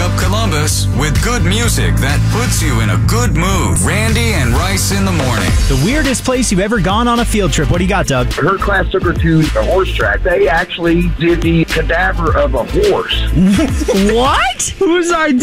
up Columbus with good music that puts you in a good mood. Randy and Rice in the morning. The weirdest place you've ever gone on a field trip. What do you got, Doug? Her class took her to the horse track. They actually did the cadaver of a horse. What? Whose idea?